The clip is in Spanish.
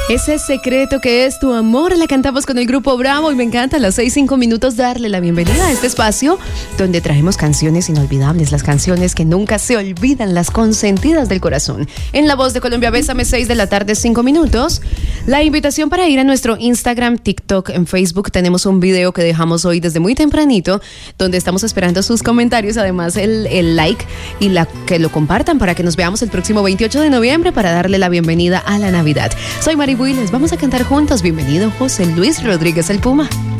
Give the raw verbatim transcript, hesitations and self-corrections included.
Ese secreto que es tu amor, la cantamos con el grupo Bravo y me encanta a las seis, cinco minutos darle la bienvenida a este espacio donde traemos canciones inolvidables, las canciones que nunca se olvidan, las consentidas del corazón. En La Voz de Colombia, Bésame, seis de la tarde, cinco minutos. La invitación para ir a nuestro Instagram, TikTok, en Facebook. Tenemos un video que dejamos hoy desde muy tempranito donde estamos esperando sus comentarios, además el, el like y la, que lo compartan para que nos veamos el próximo veintiocho de noviembre para darle la bienvenida a la Navidad. Soy Mari Builes, vamos a cantar juntos. Bienvenido José Luis Rodríguez el Puma.